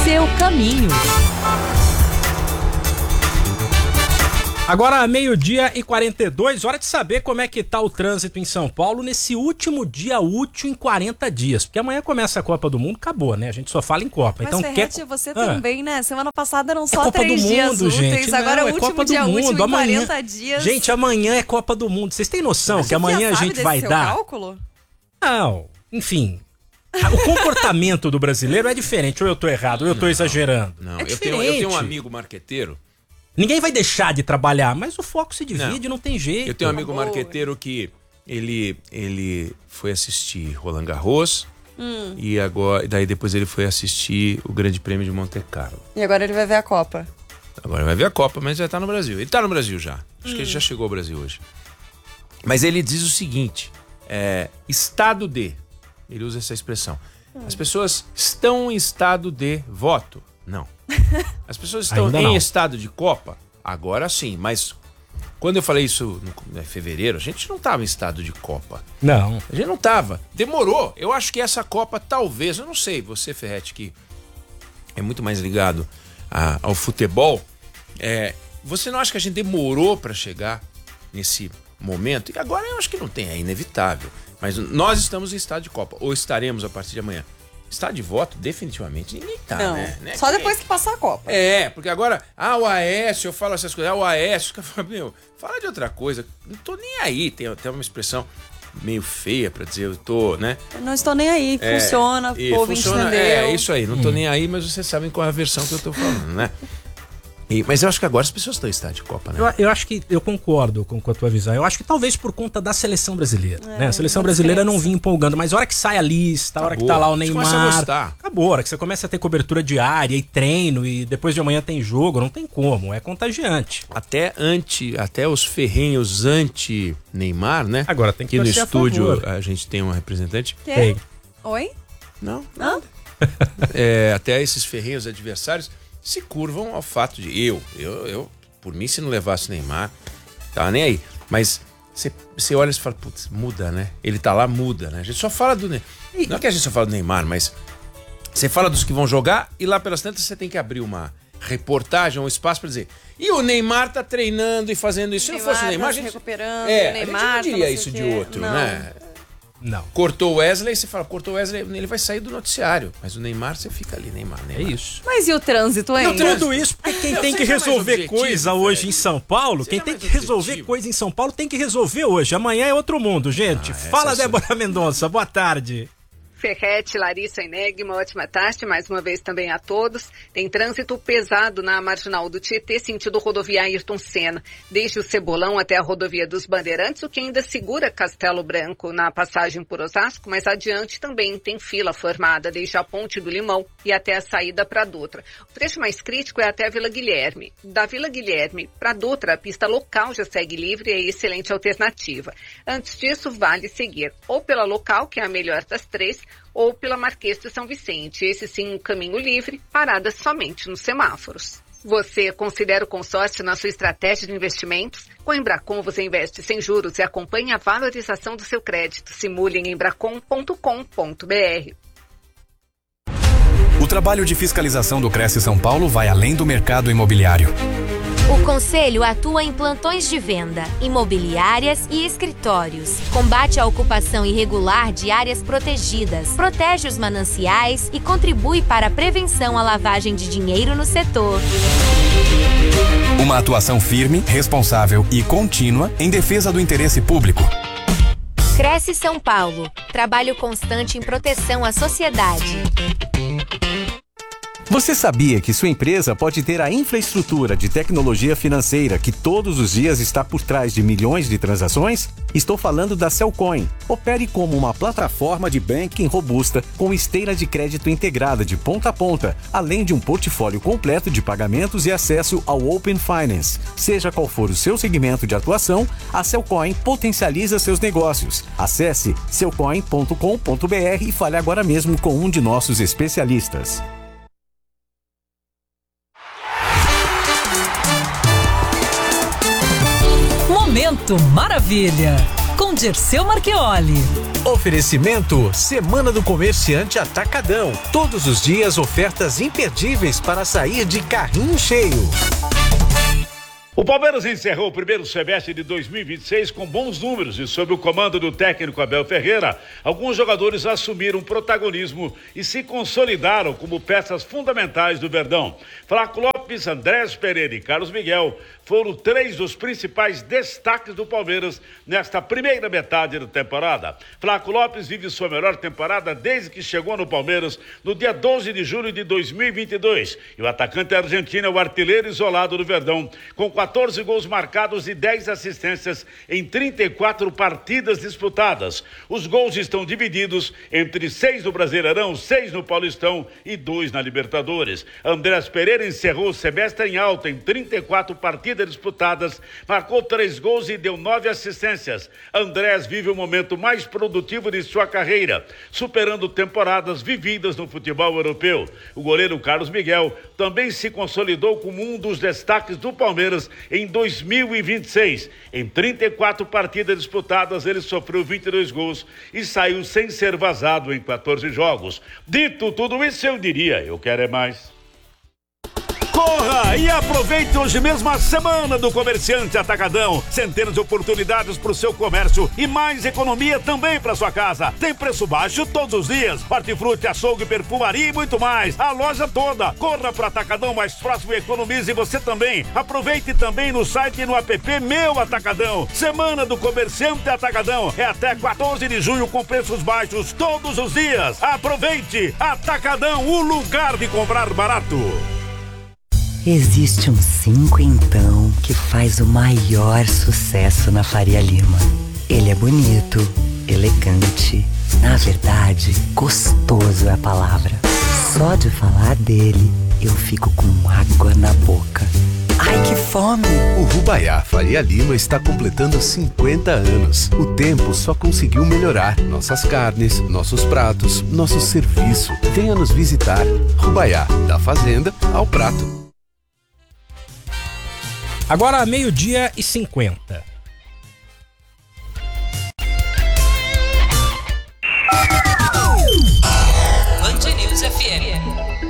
seu caminho. Agora, 12:42, hora de saber como é que tá o trânsito em São Paulo nesse último dia útil em 40 dias. Porque amanhã começa a Copa do Mundo, acabou, né? A gente só fala em Copa. Mas, então, Ferretti, você também, né? Semana passada eram só Copa 3 do dias Mundo, úteis, gente. agora Não, é o último Copa do dia Mundo. útil em Amanhã, 40 dias. Gente, amanhã é Copa do Mundo. Vocês têm noção que amanhã a gente vai seu dar... cálculo? Não, enfim... O comportamento do brasileiro é diferente. Ou eu tô errado, ou eu tô exagerando. Não, é eu diferente. tenho um amigo marqueteiro. Ninguém vai deixar de trabalhar, mas o foco se divide, não tem jeito. Eu tenho um amigo marqueteiro que ele foi assistir Roland Garros e daí depois ele foi assistir o Grande Prêmio de Monte Carlo. E agora ele vai ver a Copa. Agora vai ver a Copa, mas já tá no Brasil. Ele tá no Brasil já. Acho que ele já chegou ao Brasil hoje. Mas ele diz o seguinte, estado de... Ele usa essa expressão. As pessoas estão em estado de voto? Não. As pessoas estão em estado de Copa? Agora sim, mas quando eu falei isso em fevereiro, a gente não estava em estado de Copa. Não. A gente não estava. Demorou. Eu acho que essa Copa talvez, eu não sei, você, Ferretti, que é muito mais ligado ao futebol, você não acha que a gente demorou para chegar nesse momento? E agora eu acho que não tem, é inevitável. Mas nós estamos em estado de Copa, ou estaremos a partir de amanhã. Estado de voto, definitivamente, ninguém tá, não, né? Só depois que passar a Copa. Porque agora, o Aécio, eu falo essas coisas, o Aécio, fala de outra coisa, não tô nem aí, tem até uma expressão meio feia pra dizer, eu tô, né? Não estou nem aí, funciona, o povo entendeu. É isso aí, não tô nem aí, mas vocês sabem qual é a versão que eu tô falando, né? Mas eu acho que agora as pessoas estão em estado de Copa, né? Eu acho que, eu concordo com a tua visão. Eu acho que talvez por conta da seleção brasileira, né? A seleção brasileira não vinha empolgando, mas a hora que sai a lista, a hora que tá lá o Neymar, acabou, a hora que você começa a ter cobertura diária e treino e depois de amanhã tem jogo, não tem como, é contagiante. Até os ferrenhos anti-Neymar, né? Agora tem que no estúdio a gente tem uma representante. Tem. Oi? Não. Até esses ferrenhos adversários se curvam ao fato de eu, por mim, se não levasse o Neymar, tava nem aí. Mas você olha e fala, putz, muda, né? Ele tá lá, muda, né? A gente só fala do Neymar. Não é que a gente só fala do Neymar, mas você fala dos que vão jogar e lá pelas tantas você tem que abrir uma reportagem, um espaço pra dizer, e o Neymar tá treinando e fazendo isso. Se não fosse o Neymar, a gente recuperando, a Neymar, gente não diria isso de outro, né? Não. Cortou o Wesley, você fala, cortou o Wesley, ele vai sair do noticiário. Mas o Neymar, você fica ali, Neymar. É isso. Mas e o trânsito, hein? Tudo isso porque quem tem que resolver coisa hoje em São Paulo, quem tem que resolver coisa em São Paulo tem que resolver hoje. Amanhã é outro mundo, gente. Fala, Débora Mendonça, boa tarde. Ferretti, Larissa Ineg, uma ótima tarde, mais uma vez também a todos. Tem trânsito pesado na Marginal do Tietê, sentido rodovia Ayrton Senna, desde o Cebolão até a rodovia dos Bandeirantes, o que ainda segura Castelo Branco na passagem por Osasco, mas adiante também tem fila formada desde a Ponte do Limão e até a saída para Dutra. O trecho mais crítico é até a Vila Guilherme. Da Vila Guilherme para Dutra, a pista local já segue livre e é excelente alternativa. Antes disso, vale seguir ou pela local, que é a melhor das três, ou pela Marquês de São Vicente. Esse sim, um caminho livre, paradas somente nos semáforos. Você considera o consórcio na sua estratégia de investimentos? Com a Embracon você investe sem juros e acompanha a valorização do seu crédito. Simule em embracon.com.br. O trabalho de fiscalização do Cresce São Paulo vai além do mercado imobiliário. O Conselho atua em plantões de venda, imobiliárias e escritórios. Combate a ocupação irregular de áreas protegidas, protege os mananciais e contribui para a prevenção à lavagem de dinheiro no setor. Uma atuação firme, responsável e contínua em defesa do interesse público. Cresce São Paulo. Trabalho constante em proteção à sociedade. Você sabia que sua empresa pode ter a infraestrutura de tecnologia financeira que todos os dias está por trás de milhões de transações? Estou falando da Cellcoin. Opere como uma plataforma de banking robusta com esteira de crédito integrada de ponta a ponta, além de um portfólio completo de pagamentos e acesso ao Open Finance. Seja qual for o seu segmento de atuação, a Cellcoin potencializa seus negócios. Acesse cellcoin.com.br e fale agora mesmo com um de nossos especialistas. Momento Maravilha, com Dirceu Marchioli. Oferecimento Semana do Comerciante Atacadão. Todos os dias ofertas imperdíveis para sair de carrinho cheio. O Palmeiras encerrou o primeiro semestre de 2026 com bons números e sob o comando do técnico Abel Ferreira, alguns jogadores assumiram protagonismo e se consolidaram como peças fundamentais do Verdão. Flaco Lopes, Andrés Pereira e Carlos Miguel foram 3 dos principais destaques do Palmeiras nesta primeira metade da temporada. Flaco Lopes vive sua melhor temporada desde que chegou no Palmeiras no dia 12 de julho de 2022 e o atacante argentino é o artilheiro isolado do Verdão com 14 gols marcados e 10 assistências em 34 partidas disputadas. Os gols estão divididos entre 6 no Brasileirão, 6 no Paulistão e 2 na Libertadores. Andrés Pereira encerrou o semestre em alta em 34 partidas disputadas, marcou 3 gols e deu 9 assistências. Andrés vive o momento mais produtivo de sua carreira, superando temporadas vividas no futebol europeu. O goleiro Carlos Miguel também se consolidou como um dos destaques do Palmeiras em 2026. Em 34 partidas disputadas, ele sofreu 22 gols e saiu sem ser vazado em 14 jogos. Dito tudo isso, eu diria, eu quero é mais. Corra e aproveite hoje mesmo a Semana do Comerciante Atacadão. Centenas de oportunidades para o seu comércio e mais economia também para sua casa. Tem preço baixo todos os dias. Hortifruti, açougue, perfumaria e muito mais. A loja toda. Corra para o Atacadão mais próximo e economize você também. Aproveite também no site e no app Meu Atacadão. Semana do Comerciante Atacadão. É até 14 de junho com preços baixos todos os dias. Aproveite. Atacadão, o lugar de comprar barato. Existe um 5 então que faz o maior sucesso na Faria Lima. Ele é bonito, elegante, na verdade, gostoso é a palavra. Só de falar dele, eu fico com água na boca. Ai, que fome! O Rubaiá Faria Lima está completando 50 anos. O tempo só conseguiu melhorar nossas carnes, nossos pratos, nosso serviço. Venha nos visitar. Rubaiá, da fazenda ao prato. Agora, 12h50. Band News FM.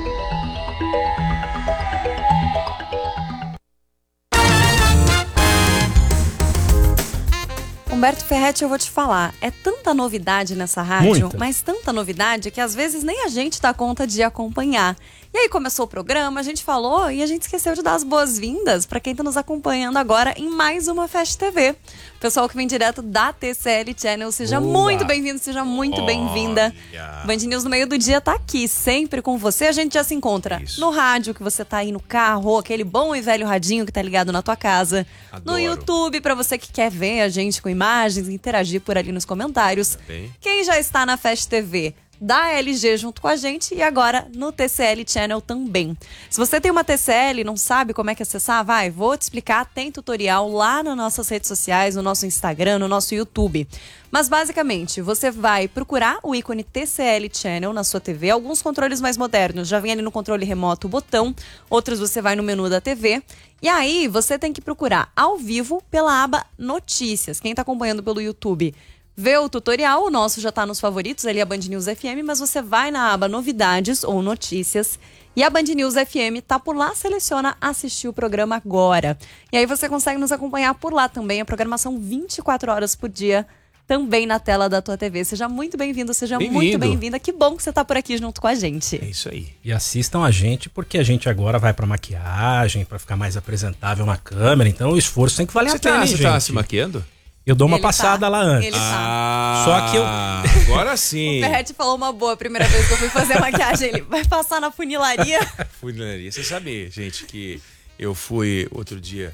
Humberto Ferretti, eu vou te falar, é tanta novidade nessa rádio, Muita. mas tanta novidade que às vezes nem a gente dá conta de acompanhar. E aí começou o programa, a gente falou e a gente esqueceu de dar as boas-vindas para quem está nos acompanhando agora em mais uma Fast TV. O pessoal que vem direto da TCL Channel, seja muito bem-vindo, seja muito bem-vinda. Band News no meio do dia tá aqui, sempre com você. A gente já se encontra no rádio, que você tá aí no carro, aquele bom e velho radinho que tá ligado na tua casa. Adoro. No YouTube, para você que quer ver a gente com imagens, interagir por ali nos comentários. Quem já está na Fast TV da LG junto com a gente e agora no TCL Channel também. Se você tem uma TCL e não sabe como é que acessar, vou te explicar, tem tutorial lá nas nossas redes sociais, no nosso Instagram, no nosso YouTube. Mas basicamente, você vai procurar o ícone TCL Channel na sua TV. Alguns controles mais modernos já vem ali no controle remoto o botão, outros você vai no menu da TV. E aí você tem que procurar ao vivo pela aba Notícias. Quem está acompanhando pelo YouTube vê o tutorial, o nosso já está nos favoritos, ali a Band News FM, mas você vai na aba Novidades ou Notícias e a Band News FM tá por lá, seleciona assistir o programa agora. E aí você consegue nos acompanhar por lá também, a programação 24 horas por dia, também na tela da tua TV. Seja muito bem-vindo, seja muito bem-vinda. Que bom que você tá por aqui junto com a gente. É isso aí. E assistam a gente, porque a gente agora vai pra maquiagem, pra ficar mais apresentável na câmera, então o esforço tem que valer a pena, Você gente. tá se maquiando? Eu dou uma passada lá antes. Ele tá. Só que eu... Agora sim. O Ferretti falou uma boa, a primeira vez que eu fui fazer a maquiagem, ele vai passar na funilaria. Funilaria. Você sabe, gente, que eu fui outro dia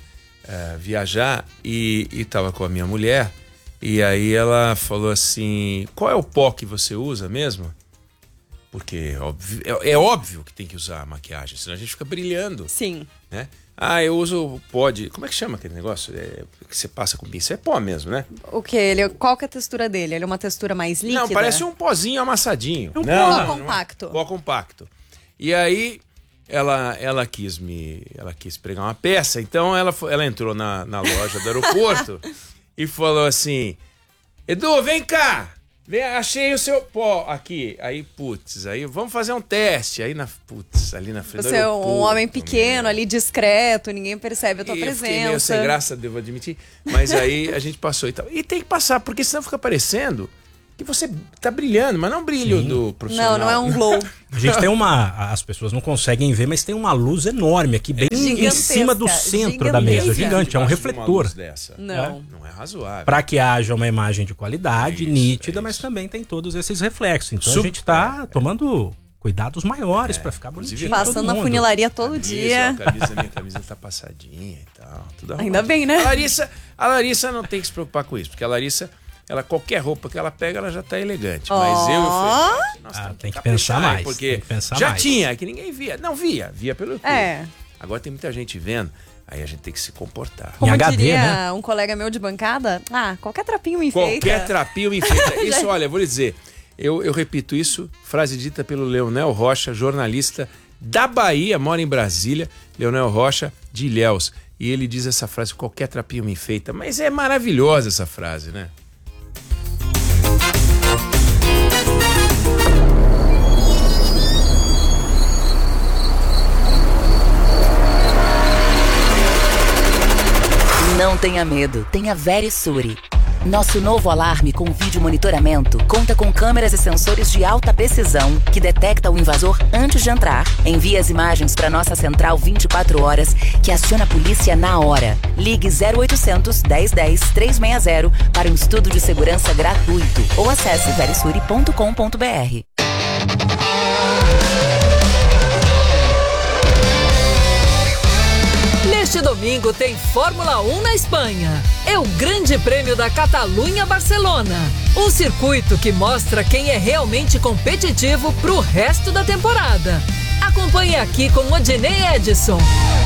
viajar e tava com a minha mulher e aí ela falou assim, qual é o pó que você usa mesmo? Porque é óbvio que tem que usar maquiagem, senão a gente fica brilhando. Sim. Né? Eu uso pó de... Como é que chama aquele negócio? Que você passa com pincel? É pó mesmo, né? O quê? Qual que é a textura dele? Ele é uma textura mais líquida? Não, parece um pozinho amassadinho. Pó compacto. Pó compacto. E aí, ela quis pregar uma peça, então ela entrou na loja do aeroporto e falou assim, Edu, vem cá! Vem, achei o seu pó aqui. Aí, putz, aí vamos fazer um teste. Aí, ali na frente. Você é um homem pequeno, ali discreto, ninguém percebe a tua presença. Fiquei meio sem graça, devo admitir. Mas aí a gente passou e tal. E tem que passar, porque senão fica parecendo que você tá brilhando, mas não brilho do profissional. Não é um glow. A gente tem as pessoas não conseguem ver, mas tem uma luz enorme aqui, bem em cima do centro da mesa. Gigante, é um refletor. Não é razoável. Para que haja uma imagem de qualidade, nítida, mas também tem todos esses reflexos. Então a gente tá tomando cuidados maiores para ficar bonitinho. Passando na funilaria todo dia. Minha camisa tá passadinha e tal. Tudo ainda bem, né? A Larissa não tem que se preocupar com isso, porque a Larissa, qualquer roupa que ela pega, ela já tá elegante. Mas eu e o Fernando, tem que pensar mais. Porque tinha, que ninguém via. Não via pelo YouTube. Agora tem muita gente vendo, aí a gente tem que se comportar. Como diria um colega meu de bancada, qualquer trapinho me enfeita. Qualquer trapinho me enfeita. Isso, olha, vou lhe dizer, eu repito isso, frase dita pelo Leonel Rocha, jornalista da Bahia, mora em Brasília, Leonel Rocha de Ilhéus. E ele diz essa frase, qualquer trapinho me enfeita. Mas é maravilhosa essa frase, né? Não tenha medo, tenha Verisure. Nosso novo alarme com vídeo monitoramento conta com câmeras e sensores de alta precisão que detecta o invasor antes de entrar. Envia as imagens para nossa central 24 horas que aciona a polícia na hora. Ligue 0800 1010 360 para um estudo de segurança gratuito ou acesse verisure.com.br. Neste domingo tem Fórmula 1 na Espanha. É o Grande Prêmio da Catalunha-Barcelona. Um circuito que mostra quem é realmente competitivo pro resto da temporada. Acompanhe aqui com Odinei Edson.